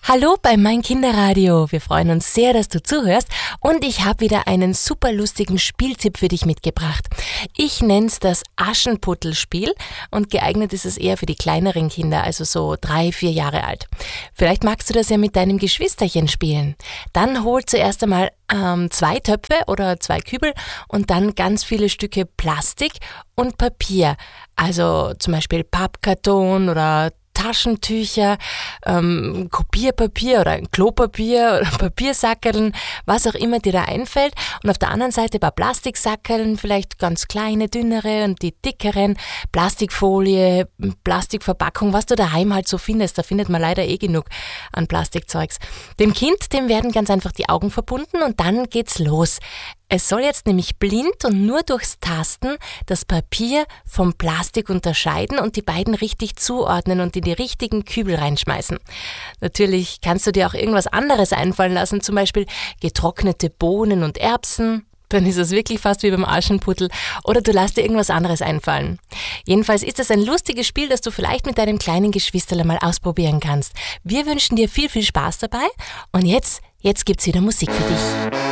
Hallo bei Mein Kinderradio. Wir freuen uns sehr, dass du zuhörst und ich habe wieder einen super lustigen Spieltipp für dich mitgebracht. Ich nenne es das Aschenputtelspiel und geeignet ist es eher für die kleineren Kinder, also so 3-4 Jahre alt. Vielleicht magst du das ja mit deinem Geschwisterchen spielen. Dann hol zuerst einmal 2 Töpfe oder 2 Kübel und dann ganz viele Stücke Plastik und Papier. Also zum Beispiel Pappkarton oder Taschentücher, Kopierpapier oder Klopapier oder Papiersackerln, was auch immer dir da einfällt. Und auf der anderen Seite ein paar Plastiksackerln, vielleicht ganz kleine, dünnere und die dickeren, Plastikfolie, Plastikverpackung, was du daheim halt so findest. Da findet man leider genug an Plastikzeugs. Dem Kind, dem werden ganz einfach die Augen verbunden und dann geht's los. Es soll jetzt nämlich blind und nur durchs Tasten das Papier vom Plastik unterscheiden und die beiden richtig zuordnen und in die richtigen Kübel reinschmeißen. Natürlich kannst du dir auch irgendwas anderes einfallen lassen, zum Beispiel getrocknete Bohnen und Erbsen. Dann ist es wirklich fast wie beim Aschenputtel. Oder du lässt dir irgendwas anderes einfallen. Jedenfalls ist es ein lustiges Spiel, das du vielleicht mit deinem kleinen Geschwisterl mal ausprobieren kannst. Wir wünschen dir viel, viel Spaß dabei und jetzt gibt's wieder Musik für dich.